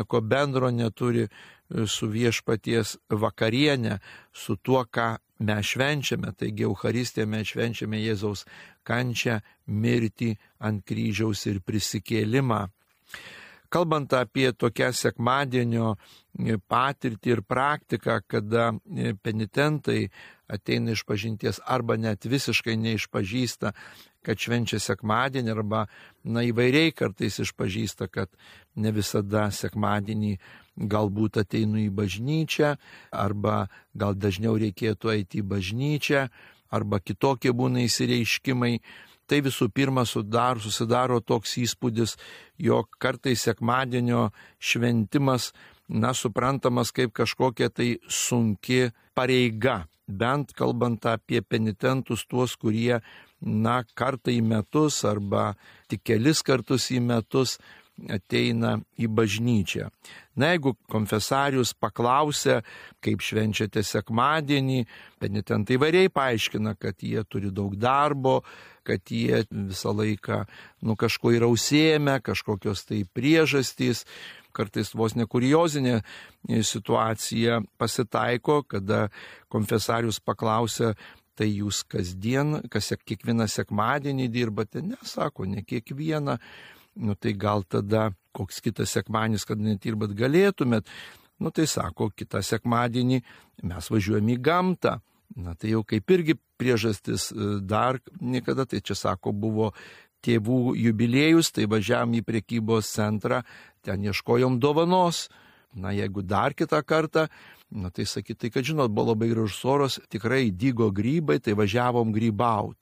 ko bendro neturi su viešpaties vakarienė, su tuo, ką mes švenčiame. Taigi Eucharistiją mes švenčiame Jėzaus kančią, mirtį ant kryžiaus ir prisikėlimą. Kalbant apie tokią sekmadienio patirtį ir praktiką, kada penitentai ateina išpažinties arba net visiškai neišpažįsta, kad švenčia sekmadienį, arba įvairiai kartais išpažįsta, kad ne visada sekmadienį galbūt ateinu į bažnyčią, arba gal dažniau reikėtų eiti į bažnyčią, arba kitokie būna įsireiškimai. Tai visų pirma susidaro toks įspūdis, jog kartais sekmadienio šventimas, suprantamas kaip kažkokia tai sunki pareiga, bent kalbant apie penitentus, tuos, kurie, kartą į metus arba tik kelis kartus į metus ateina į bažnyčią. Jeigu konfesarius paklausia, kaip švenčiate sekmadienį, penitentai įvairiai paaiškina, kad jie turi daug darbo, kad jie visą laiką kažko yra užsiėmę, kažkokios tai priežastys. Kartais vos nekuriozinė situacija pasitaiko, kada konfesarius paklausia, tai jūs kiekvieną sekmadienį dirbate? Ne, sako, ne kiekvieną. Tai gal tada koks kitas sekmadienis, kad nedirbat galėtumėt. Tai sako, kitą sekmadienį mes važiuojame į gamtą. Tai jau kaip irgi priežastis dar niekada, tai čia sako, buvo tėvų jubiliejus, tai važiavam į prekybos centrą, ten ieškojom dovanos. Jeigu dar kitą kartą, tai sakyti, kad žinot, buvo labai gražus oras, tikrai dygo grybai, tai važiavom grybaut.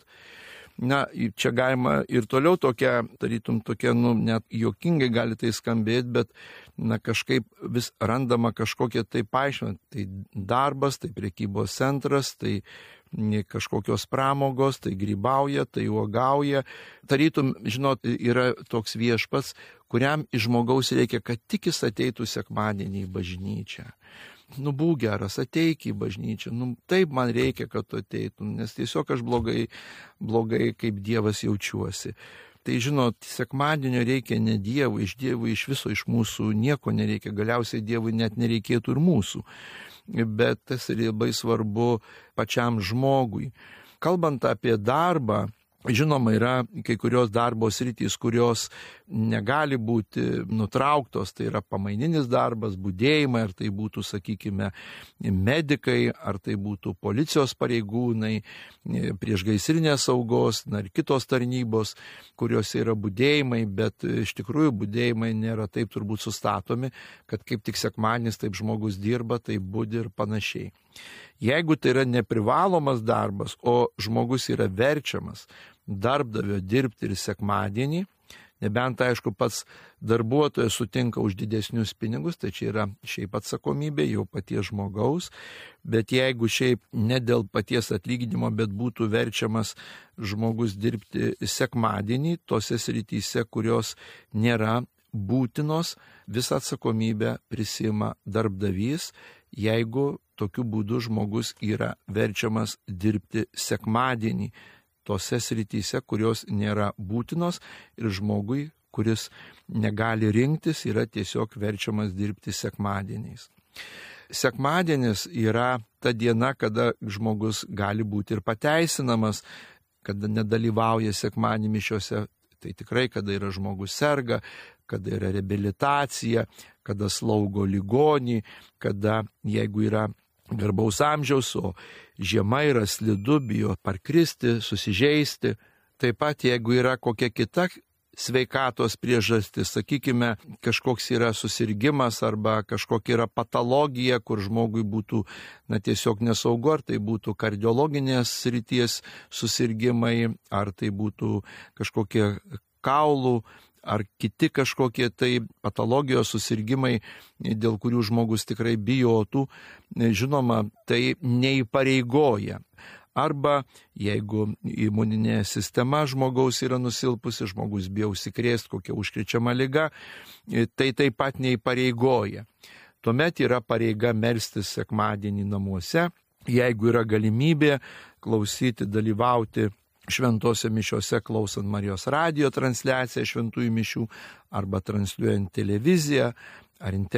Čia galima ir toliau tokia, tarytum tokia, net juokingai gali tai skambėti, bet, kažkaip vis randama kažkokie tai paaiškinimai. Tai darbas, tai prekybos centras, tai kažkokios pramogos, tai grybauja, tai uogauja. Tarytum, žinot, yra toks viešpats, kuriam iš žmogaus reikia, kad tik jis ateitų sekmadienį į bažnyčią. Būk geras, ateik į bažnyčią. Taip man reikia, kad tu ateitum, nes tiesiog aš blogai kaip Dievas jaučiuosi. Tai žinot, sekmadienio reikia ne Dievui, iš viso iš mūsų nieko nereikia, galiausiai Dievui net nereikėtų ir mūsų. Bet tas labai svarbu pačiam žmogui. Kalbant apie darbą, žinoma, yra kai kurios darbo sritys, kurios negali būti nutrauktos, tai yra pamaininis darbas, budėjimai, ar tai būtų, sakykime, medikai, ar tai būtų policijos pareigūnai, priešgaisrinės saugos, ir kitos tarnybos, kurios yra budėjimai, bet iš tikrųjų budėjimai nėra taip turbūt sustatomi, kad kaip tik sekmadienis taip žmogus dirba, taip budi ir panašiai. Jeigu tai yra neprivalomas darbas, o žmogus yra verčiamas darbdavio dirbti ir sekmadienį, nebent, aišku, pats darbuotojas sutinka už didesnius pinigus, tai čia yra šiaip atsakomybė jau paties žmogaus, bet jeigu šiaip ne dėl paties atlyginimo, bet būtų verčiamas žmogus dirbti sekmadienį, tose srityse, kurios nėra būtinos, visą atsakomybę prisima darbdavys, jeigu tokiu būdu žmogus yra verčiamas dirbti sekmadienį tose srityse, kurios nėra būtinos, ir žmogui, kuris negali rinktis, yra tiesiog verčiamas dirbti sekmadieniais. Sekmadienis yra ta diena, kada žmogus gali būti ir pateisinamas, kada nedalyvauja sekmadienį mišiose. Tai tikrai, kada yra žmogus serga, kada yra reabilitacija, kada slaugo ligonį, kada jeigu yra garbaus amžiaus, o žiema yra slidu, bijo parkristi, susižeisti. Taip pat jeigu yra kokia kita sveikatos priežastis, sakykime, kažkoks yra susirgimas arba kažkokia yra patologija, kur žmogui būtų tiesiog nesaugu, ar tai būtų kardiologinės srities susirgimai, ar tai būtų kažkokie kaulų, ar kiti kažkokie tai patologijos susirgymai, dėl kurių žmogus tikrai bijotų, žinoma, tai neįpareigoja. Arba jeigu imuninė sistema žmogaus yra nusilpusi, žmogus bijo užsikrėsti kokią užkrečiamą ligą, tai taip pat neįpareigoja. Tuomet yra pareiga melstis sekmadienį namuose, jeigu yra galimybė klausyti, dalyvauti šventose mišiose, klausant Marijos radijo transliaciją šventųjų mišių, arba transliuojant televiziją, ar